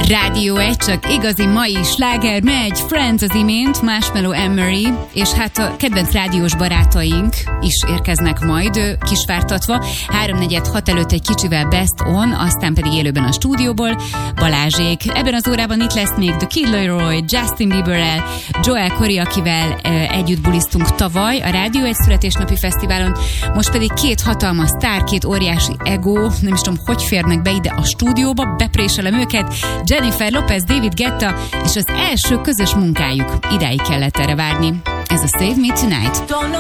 Rádió 1, csak igazi mai sláger megy, Friends az imént, Marshmello Emery, és hát a kedvenc rádiós barátaink is érkeznek majd kisvártatva. 3-4-6 előtt egy kicsivel Best On, aztán pedig élőben a stúdióból Balázsék. Ebben az órában itt lesz még The Kid Laroi, Justin Bieberrel, Joel Corey, akivel együtt bulisztunk tavaly a Rádió 1 születésnapi fesztiválon. Most pedig két hatalmas sztár, két óriási ego, nem is tudom, hogy férnek be ide a stúdióba, bepréselem őket, Jennifer Lopez, David Guetta, és az első közös munkájuk. Idáig kellett erre várni. Ez a Save Me Tonight.